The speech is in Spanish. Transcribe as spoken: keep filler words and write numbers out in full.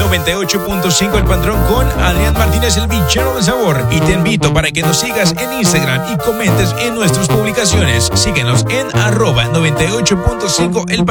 noventa y ocho punto cinco El Patrón con Adrián Martínez, el bichero del sabor. Y te invito para que nos sigas en Instagram y comentes en nuestras publicaciones. Síguenos en arroba noventa y ocho punto cinco El Patrón.